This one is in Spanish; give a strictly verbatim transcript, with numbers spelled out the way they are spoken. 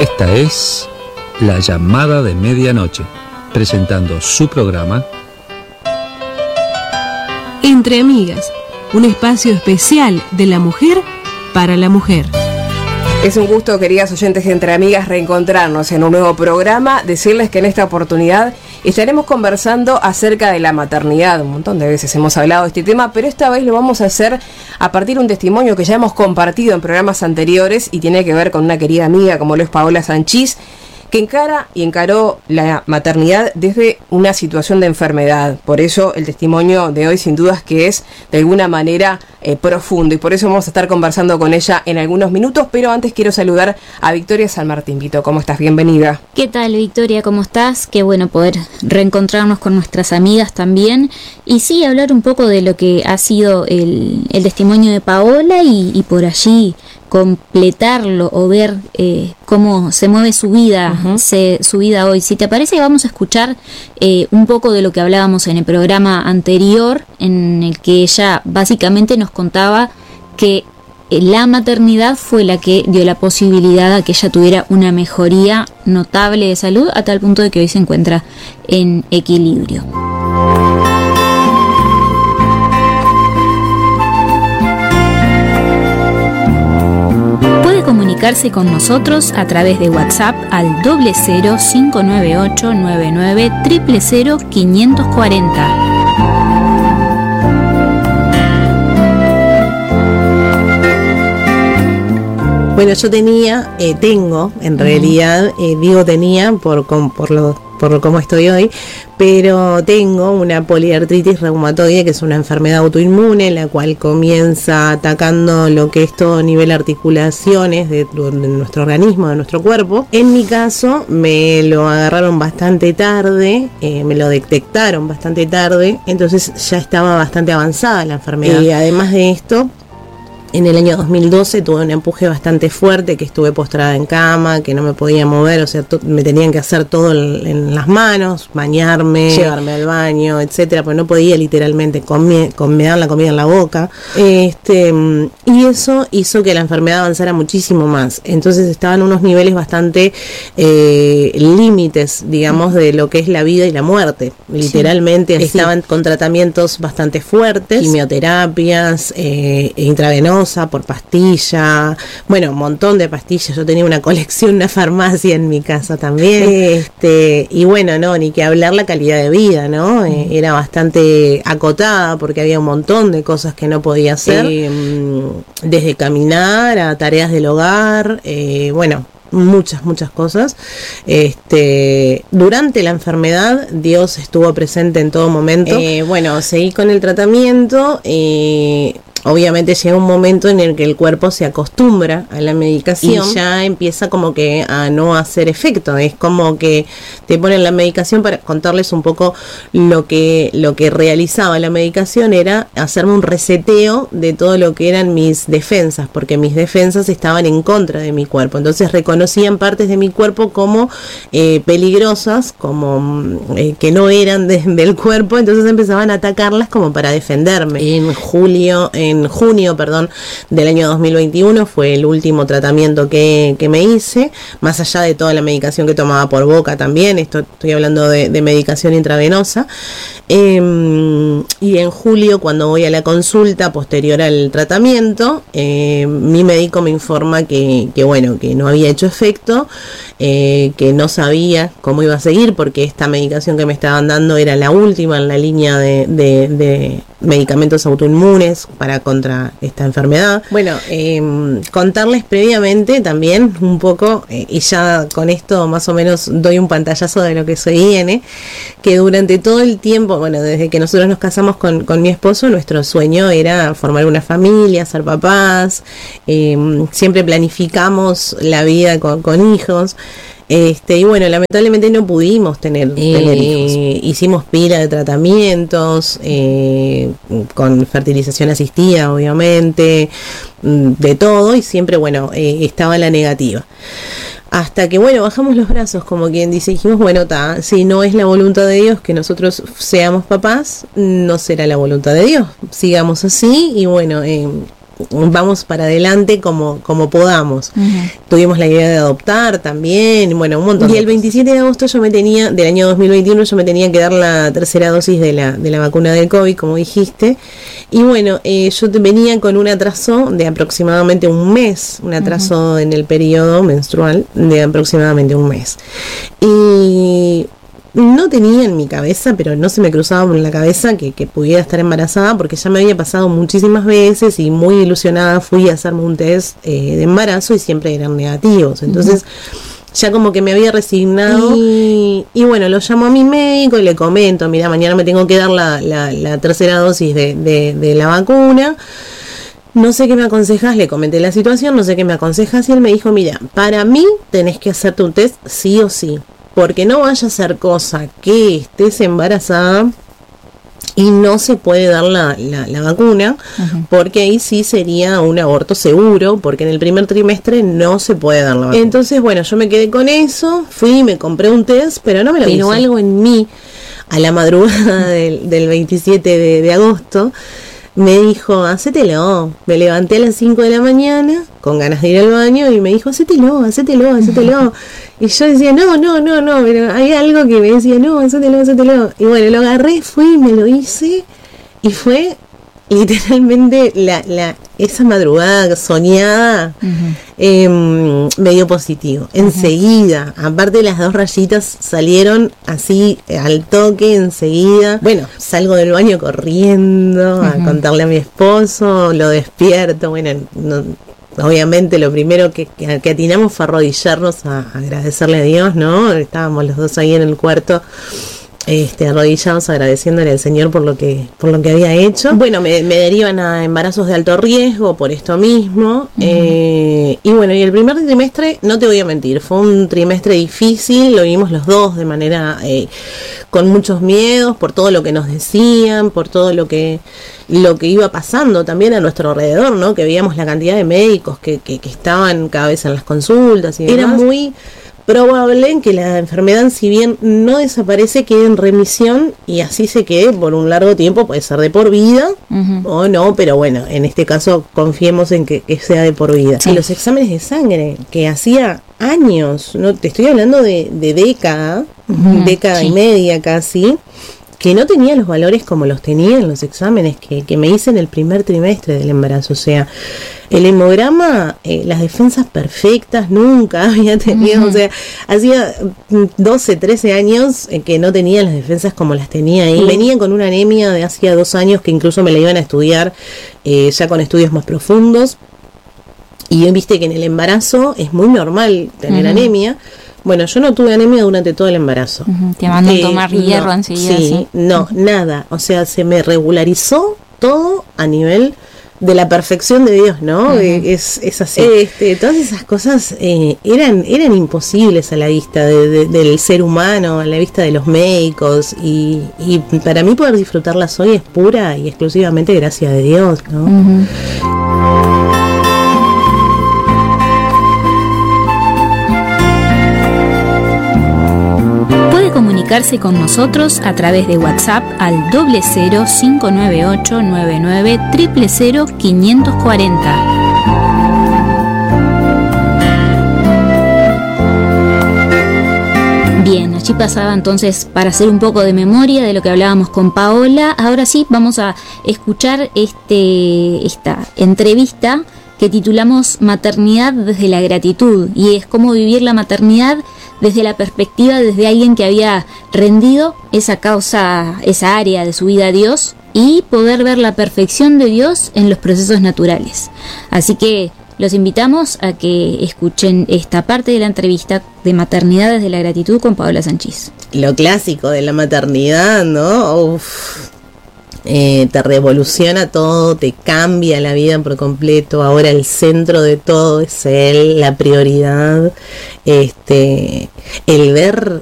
Esta es La Llamada de Medianoche, presentando su programa Entre Amigas, un espacio especial de la mujer para la mujer. Es un gusto, queridas oyentes de Entre Amigas, reencontrarnos en un nuevo programa. Decirles que en esta oportunidad estaremos conversando acerca de la maternidad. Un montón de veces hemos hablado de este tema, pero esta vez lo vamos a hacer a partir de un testimonio que ya hemos compartido en programas anteriores y tiene que ver con una querida amiga como lo es Paola Sanchís, que encara y encaró la maternidad desde una situación de enfermedad. Por eso el testimonio de hoy sin dudas que es de alguna manera eh, profundo, y por eso vamos a estar conversando con ella en algunos minutos, pero antes quiero saludar a Victoria San Martín. Vito, ¿cómo estás? Bienvenida. ¿Qué tal, Victoria? ¿Cómo estás? Qué bueno poder reencontrarnos con nuestras amigas también, y sí, hablar un poco de lo que ha sido el, el testimonio de Paola y, y por allí completarlo o ver eh, cómo se mueve su vida, uh-huh. se, su vida hoy. Si te parece, vamos a escuchar eh, un poco de lo que hablábamos en el programa anterior, en el que ella básicamente nos contaba que la maternidad fue la que dio la posibilidad a que ella tuviera una mejoría notable de salud, a tal punto de que hoy se encuentra en equilibrio. Comunicarse con nosotros a través de WhatsApp al doble cero cinco nueve ocho nueve nueve cero cero quinientos cuarenta. Bueno, yo tenía, eh, tengo, en realidad, eh, digo tenía por, por, por lo por cómo estoy hoy, pero tengo una poliartritis reumatoide, que es una enfermedad autoinmune, la cual comienza atacando lo que es todo nivel de articulaciones de, de nuestro organismo, de nuestro cuerpo. En mi caso, me lo agarraron bastante tarde, eh, me lo detectaron bastante tarde, entonces ya estaba bastante avanzada la enfermedad. Y además de esto, en el año dos mil doce tuve un empuje bastante fuerte, que estuve postrada en cama, que no me podía mover, o sea, to- me tenían que hacer todo en, en las manos, bañarme, llevarme al baño, etcétera, porque no podía literalmente comer, com- me daban la comida en la boca. Este, y eso hizo que la enfermedad avanzara muchísimo más. Entonces estaban unos niveles bastante eh, límites, digamos, de lo que es la vida y la muerte. Literalmente sí. Estaban con tratamientos bastante fuertes, quimioterapias, eh, intravenosas, por pastilla, bueno, un montón de pastillas. Yo tenía una colección, una farmacia en mi casa también. Este, y bueno, no, ni que hablar la calidad de vida, ¿no? Eh, era bastante acotada porque había un montón de cosas que no podía hacer, eh, desde caminar a tareas del hogar, eh, bueno, muchas, muchas cosas. Este, durante la enfermedad, Dios estuvo presente en todo momento. Eh, bueno, seguí con el tratamiento. Eh, Obviamente llega un momento en el que el cuerpo se acostumbra a la medicación y ya empieza como que a no hacer efecto. Es como que te ponen la medicación. Para contarles un poco lo que lo que realizaba la medicación, era hacerme un reseteo de todo lo que eran mis defensas, porque mis defensas estaban en contra de mi cuerpo. Entonces reconocían partes de mi cuerpo como eh, peligrosas, como eh, que no eran de, del cuerpo. Entonces empezaban a atacarlas como para defenderme. En julio, en En junio, perdón, del año dos mil veintiuno fue el último tratamiento que, que me hice, más allá de toda la medicación que tomaba por boca también. Esto estoy hablando de, de medicación intravenosa. Eh, y en julio, cuando voy a la consulta posterior al tratamiento, eh, mi médico me informa que, que bueno, que no había hecho efecto, eh, que no sabía cómo iba a seguir, porque esta medicación que me estaban dando era la última en la línea de, de, de medicamentos autoinmunes para contra esta enfermedad. Bueno, eh, contarles previamente también un poco, eh, y ya con esto más o menos doy un pantallazo de lo que soy I N, que durante todo el tiempo, bueno, desde que nosotros nos casamos con, con mi esposo, nuestro sueño era formar una familia, ser papás, eh, siempre planificamos la vida con, con hijos. Este, y bueno, lamentablemente no pudimos tener, eh, tener hijos. Hicimos pila de tratamientos, eh, con fertilización asistida, obviamente, de todo, y siempre, bueno, eh, estaba la negativa. Hasta que, bueno, bajamos los brazos, como quien dice, dijimos, bueno, ta, si no es la voluntad de Dios que nosotros seamos papás, no será la voluntad de Dios. Sigamos así, y bueno, eh, vamos para adelante como, como podamos. Uh-huh. Tuvimos la idea de adoptar también, bueno, un montón. Y el veintisiete de agosto yo me tenía, del año dos mil veintiuno, yo me tenía que dar la tercera dosis de la, de la vacuna del COVID, como dijiste. Y bueno, eh, yo venía con un atraso de aproximadamente un mes, un atraso uh-huh. en el periodo menstrual de aproximadamente un mes. Y no tenía en mi cabeza, pero no se me cruzaba por la cabeza que, que pudiera estar embarazada, porque ya me había pasado muchísimas veces y muy ilusionada fui a hacerme un test eh, de embarazo y siempre eran negativos. Entonces uh-huh. ya como que me había resignado y, y bueno, lo llamo a mi médico y le comento, mira, mañana me tengo que dar la, la, la tercera dosis de, de, de la vacuna. No sé qué me aconsejas, le comenté la situación, no sé qué me aconsejas y él me dijo, mira, para mí tenés que hacerte un test sí o sí, porque no vaya a ser cosa que estés embarazada y no se puede dar la, la, la vacuna, uh-huh. porque ahí sí sería un aborto seguro, porque en el primer trimestre no se puede dar la vacuna. Entonces, bueno, yo me quedé con eso, fui y me compré un test, pero no me lo hice. Pero algo en mí, a la madrugada del, del veintisiete de, de agosto, me dijo, hacételo. Me levanté a las cinco de la mañana con ganas de ir al baño y me dijo, hacételo, hacételo, hacételo. Y yo decía, no, no, no, no, pero hay algo que me decía, no, hacételo, hacételo. Y bueno, lo agarré, fui, me lo hice y fue literalmente la, la esa madrugada soñada, uh-huh. eh, me dio positivo. Uh-huh. Enseguida, aparte las dos rayitas salieron así al toque, enseguida. Bueno, salgo del baño corriendo uh-huh. a contarle a mi esposo, lo despierto, bueno, no, obviamente lo primero que, que, que atinamos fue arrodillarnos a, a agradecerle a Dios, ¿no? Estábamos los dos ahí en el cuarto, Este, arrodillados agradeciéndole al Señor por lo que por lo que había hecho. Bueno, me, me derivan a embarazos de alto riesgo por esto mismo. Uh-huh. eh, y bueno, y el primer trimestre, no te voy a mentir, fue un trimestre difícil, lo vivimos los dos de manera eh, con muchos miedos por todo lo que nos decían, por todo lo que lo que iba pasando también a nuestro alrededor, ¿no? Que veíamos la cantidad de médicos que, que, que estaban cada vez en las consultas y demás. Era muy probable que la enfermedad, si bien no desaparece, quede en remisión y así se quede por un largo tiempo, puede ser de por vida uh-huh. o no, pero bueno, en este caso confiemos en que, que sea de por vida. Sí. Y los exámenes de sangre, que hacía años, no te estoy hablando de, de década, uh-huh. década sí. y media casi, que no tenía los valores como los tenía en los exámenes que, que me hice en el primer trimestre del embarazo. O sea, el hemograma, eh, las defensas perfectas, nunca había tenido, uh-huh. o sea, hacía doce, trece años eh, que no tenía las defensas como las tenía ahí. Uh-huh. Venía con una anemia de hacía dos años que incluso me la iban a estudiar eh, ya con estudios más profundos. Y viste que en el embarazo es muy normal tener uh-huh. anemia. Bueno, yo no tuve anemia durante todo el embarazo. Uh-huh. Te mandan eh, tomar hierro no, enseguida. Sí, ¿sí? no, uh-huh. nada. O sea, se me regularizó todo a nivel de la perfección de Dios, ¿no? Uh-huh. Eh, es, es así. Este, todas esas cosas eh, eran eran imposibles a la vista de, de, del ser humano, a la vista de los médicos. Y, y para mí poder disfrutarlas hoy es pura y exclusivamente gracia de Dios, ¿no? Uh-huh. Comunicarse con nosotros a través de WhatsApp al doble cero cinco nueve ocho nueve nueve cero cero quinientos cuarenta. Bien, allí pasaba entonces para hacer un poco de memoria de lo que hablábamos con Paola. Ahora sí vamos a escuchar este esta entrevista que titulamos Maternidad desde la gratitud, y es cómo vivir la maternidad desde la perspectiva desde alguien que había rendido esa causa, esa área de su vida a Dios, y poder ver la perfección de Dios en los procesos naturales. Así que los invitamos a que escuchen esta parte de la entrevista de Maternidad desde la gratitud con Paola Sanchís. Lo clásico de la maternidad, ¿no? Uf. Eh, te revoluciona todo, te cambia la vida por completo. Ahora el centro de todo es él, la prioridad, este, el ver